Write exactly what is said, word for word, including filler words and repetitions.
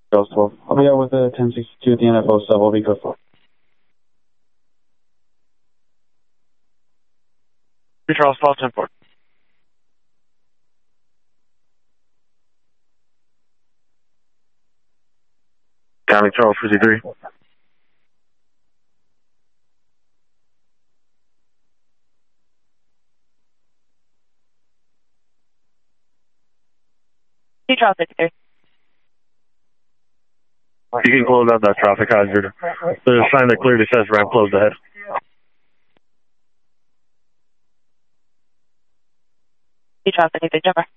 Charles twelve. I'll be out with the ten sixty-two at the N F O sub. I'll be good for. Charles twelve, ten four. County Charles fifty-three. Charles fifty-three. You can close out that traffic hazard. There's a sign that clearly says ramp closed ahead. Charles fifty-three, jumper.